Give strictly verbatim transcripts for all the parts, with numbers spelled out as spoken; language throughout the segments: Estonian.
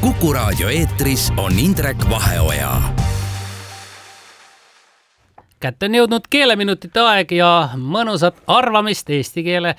Kuku Raadio eetris on Indrek Vaheoja. Kätte on jõudnud keeleminutite aeg ja mõnusat arvamist eesti keele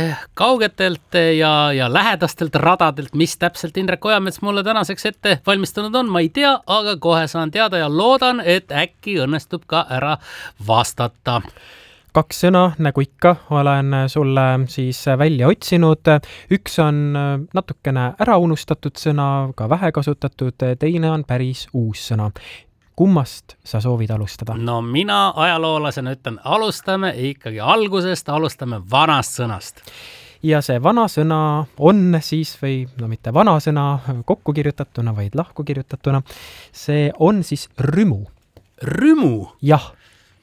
kaugetelt ja, ja lähedastelt radadelt, mis täpselt Indrek Ojamets mulle tänaseks ette valmistunud on, ma ei tea, aga kohe saan teada ja loodan, et äkki õnnestub ka ära vastata. Kaks sõna, nagu ikka, olen sulle siis välja otsinud. Üks on natukene ära unustatud sõna, ka vähe kasutatud, teine on päris uus sõna. Kummast sa soovid alustada? No mina ajaloolasena ütlen, alustame ikkagi algusest, alustame vanast sõnast. Ja see vana sõna on siis, või no mitte vana sõna kokku kirjutatuna, vaid lahku kirjutatuna, see on siis rümu. Rümu? Jah.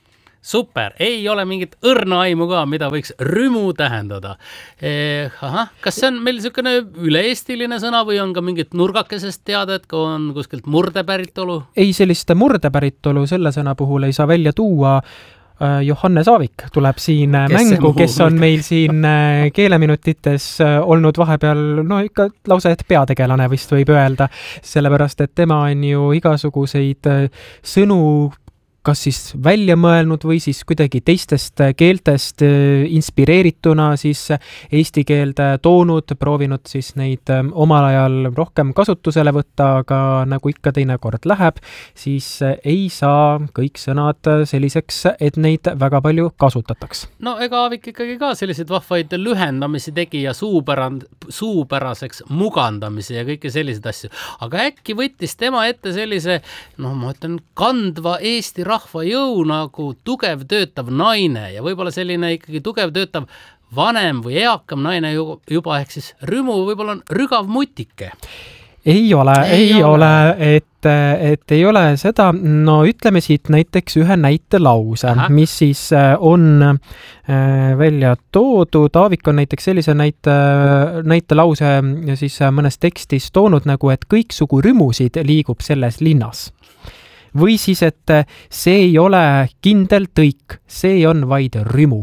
Super, ei ole mingit õrna aimu ka, mida võiks rümu tähendada. Eh, aha, kas see on meil niisugune üle-eestiline sõna või on ka mingit nurgakesest teada, et on kuskilt murdepäritolu? Ei, sellist murdepäritolu selle sõna puhul ei saa välja tuua. Johanne Saavik tuleb siin kes mängu, kes on meil siin keeleminutites olnud vahepeal, no ikka lausa et peategelane vist võib öelda, sellepärast et tema on ju igasuguseid sõnu kas siis välja mõelnud või siis kuidagi teistest keeltest inspireerituna siis eesti keelde toonud, proovinud siis neid omal ajal rohkem kasutusele võtta, aga nagu ikka teine kord läheb, siis ei saa kõik sõnad selliseks, et neid väga palju kasutataks. No ega Aavik ikkagi ka selliseid vahvaid lühendamisi tegi ja suupärand, suupäraseks mugandamisi ja kõike selliseid asju. Aga äkki võttis tema ette sellise, no ma ütlen, kandva Eesti rahva rahva jõu nagu tugev töötav naine ja võib-olla selline ikkagi tugev töötav vanem või eakam naine juba ehk siis rümu võib-olla on rügav mutike. Ei ole, ei, ei ole, ole et, et ei ole seda, no ütleme siit näiteks ühe näite lause, Aha. mis siis on välja toodud. Aavik on näiteks sellise näite, näite lause siis mõnes tekstis toonud nagu, et kõiksugu rümusid liigub selles linnas. Või siis, et see ei ole kindel tõik, see on vaid rümu.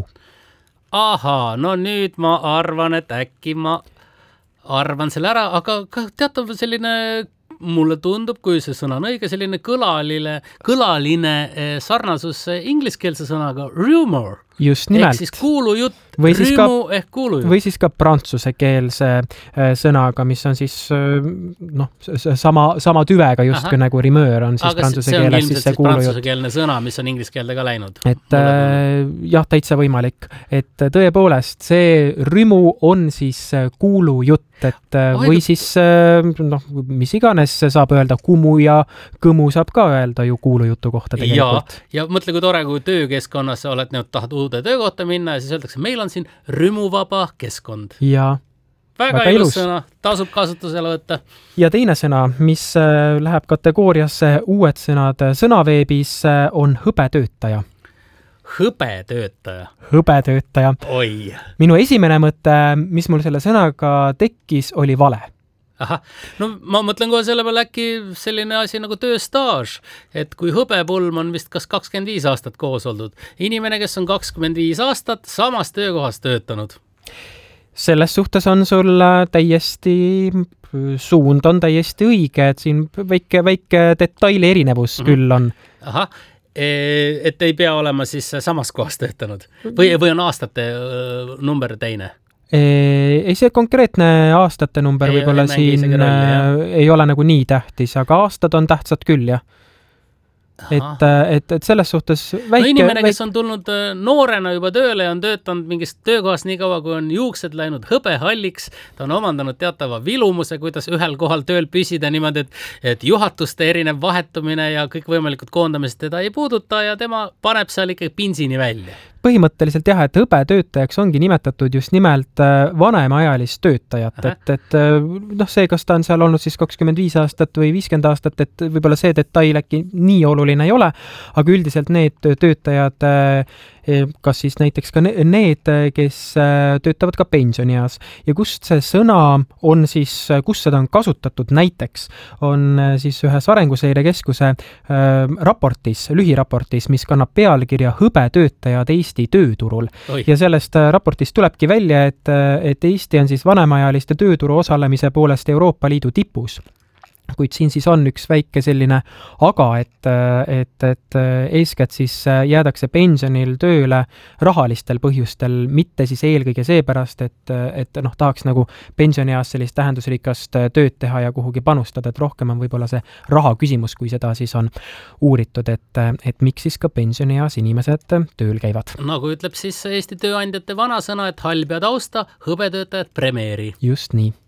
Aha, no nüüd ma arvan, et äkki ma arvan selle ära, aga teatav selline, mulle tundub, kui see sõna on õige, selline kõlaline, kõlaline sarnasus ingliskeelse sõnaga rumor. Just nimelt. Ehk siis kuulujutt, rümu ka, ehk kuulujutt. Või siis ka prantsusekeelse sõnaga, mis on siis noh, sama, sama tüvega justkui nagu rimöör on siis aga prantsuse keeles. Aga see on ilmselt siis prantsusekeelne sõna, mis on ingliskeelde ka läinud. Et äh, jah, täitsa võimalik. Et tõepoolest, see rümu on siis kuulujutt, et Ai, või siis noh, mis iganes saab öelda kumu ja kõmu saab ka öelda ju kuulujutu kohta tegelikult. Ja, ja mõtle, kui tore, kui töökeskkonnas oled nüüd tahad uude töökohta minna ja siis öeldakse, meil on siin rümuvaba keskkond. Ja, väga, väga ilus sõna, tasub kasutusele võtta. Ja teine sõna, mis läheb kategooriasse uued sõnad sõnaveebis, on hõbetöötaja. Hõbetöötaja? Hõbetöötaja. Oi. Minu esimene mõte, mis mul selle sõnaga tekkis, oli vale. Aha, no ma mõtlen kohe selle peale äkki selline asi nagu tööstaaž, et kui hõbepulm on vist kas kakskümmend viis aastat koos oldud, inimene, kes on kakskümmend viis aastat samas töökohas töötanud. Selles suhtes on sul täiesti, suund on täiesti õige, et siin väike, väike detaili erinevus mm-hmm. küll on. Aha, et ei pea olema siis samas kohas töötanud või, või on aastate number teine? Ei, see konkreetne aastate number ei võib-olla siin rolli, ei ole nagu nii tähtis, aga aastad on tähtsad küll, jah. Et, et, et selles suhtes väike... No inimene, kes on tulnud noorena juba tööle ja on töötanud mingist töökohas nii kaua, kui on juuksed läinud hõbehalliks, ta on omandanud teatava vilumuse, kuidas ühel kohal tööl püsida niimoodi, et, et juhatuste erinev vahetumine ja kõik võimalikud koondamised teda ei puuduta ja tema paneb seal ikkagi pinsini välja. Põhimõtteliselt jah, et hõbetöötajaks ongi nimetatud just nimelt vanemaealist töötajat, Aha. et, et noh, see, kas ta on seal olnud siis kakskümmend viis aastat või viiskümmend aastat, et võib-olla see detail äkki nii oluline ei ole, aga üldiselt need töötajad, kas siis näiteks ka need, kes töötavad ka pensionieas ja kust see sõna on siis, kus seda on kasutatud näiteks, on siis ühes Arenguseire Keskuse raportis, lühiraportis, mis kannab pealkirja Hõbetöötajad Eesti tööturul. Oi. Ja sellest raportist tulebki välja, et, et Eesti on siis vanemaealiste tööturu osalemise poolest Euroopa Liidu tipus. kuid siin siis on üks väike selline aga, et, et, et eeskätt siis jäädakse pensionil tööle rahalistel põhjustel, mitte siis eelkõige seepärast, et, et noh, tahaks nagu pensionieas sellist tähendusrikast tööd teha ja kuhugi panustada, et rohkem on võib-olla see raha küsimus, kui seda siis on uuritud, et, et miks siis ka pensionieas inimesed tööl käivad. Nagu ütleb siis Eesti tööandjate vanasõna, et halb ja tausta, hõbetöötajad premeeri. Just nii.